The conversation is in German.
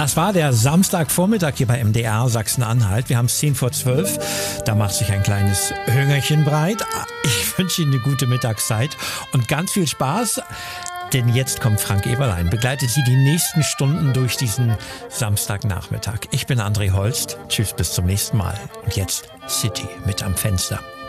Das war der Samstagvormittag hier bei MDR Sachsen-Anhalt. Wir haben es 10:10. Da macht sich ein kleines Hüngerchen breit. Ich wünsche Ihnen eine gute Mittagszeit und ganz viel Spaß. Denn jetzt kommt Frank Eberlein, begleitet Sie die nächsten Stunden durch diesen Samstagnachmittag. Ich bin André Holst. Tschüss, bis zum nächsten Mal. Und jetzt City mit am Fenster.